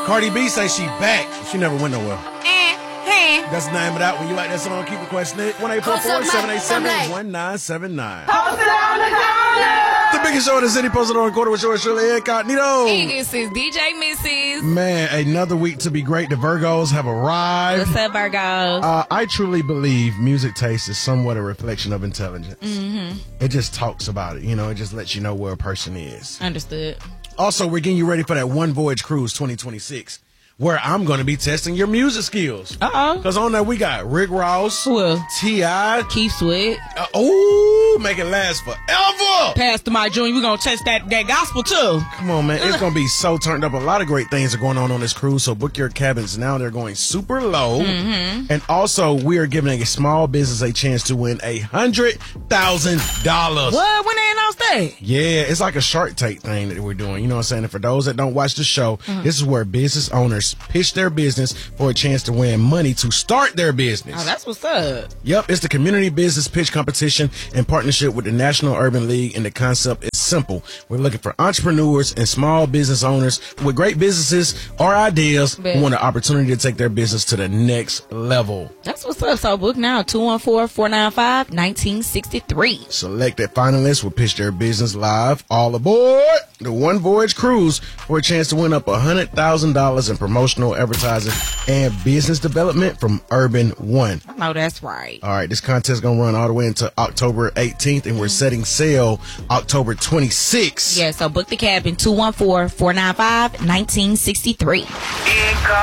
Cardi B say she back. She never went nowhere. That's the name of that. When you like that song, keep requesting it. 1-844-787-1979. Post it on the corner. The biggest show in the city, posted on the corner with yours truly, Incognito. This is DJ Mrs. Man, another week to be great. The Virgos have arrived. What's up, Virgos? I truly believe music taste is somewhat a reflection of intelligence. Mm-hmm. It just talks about it. You know, it just lets you know where a person is. Understood. Also, we're getting you ready for that One Voyage Cruise 2026, where I'm going to be testing your music skills. Because on there we got Rick Ross, T.I., Keith Sweat. Make it last forever. Pastor Mike Jr., we're going to test that gospel too. Come on, man. It's going to be so turned up. A lot of great things are going on this cruise, so book your cabins now. They're going super low. Mm-hmm. And also, we are giving a small business a chance to win $100,000. What? When they announced that? Yeah, it's like a Shark Tank thing that we're doing. You know what I'm saying? And for those that don't watch the show, this is where business owners pitch their business for a chance to win money to start their business. Oh, that's what's up. Yep, it's the Community Business Pitch Competition in partnership with the National Urban League, and the concept is simple. We're looking for entrepreneurs and small business owners with great businesses or ideas who want an opportunity to take their business to the next level. That's what's up. So book now, 214-495-1963. Selected finalists will pitch their business live. All aboard the One Voyage Cruise for a chance to win up $100,000 in promotional advertising and business development from Urban One. I know that's right. All right, this contest is going to run all the way into October 18th, and we're setting sail October 26th. Yeah, so book the cabin, 214-495-1963.